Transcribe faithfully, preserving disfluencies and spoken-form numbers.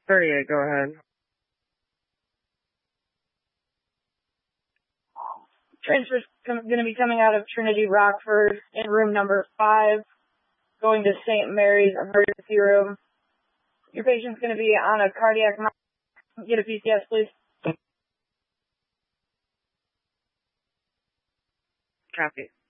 thirty-eight, go ahead. Transfer's going to be coming out of Trinity Rockford in room number five, going to Saint Mary's emergency room. Your patient's going to be on a cardiac monitor. Get a P C S, please. Copy.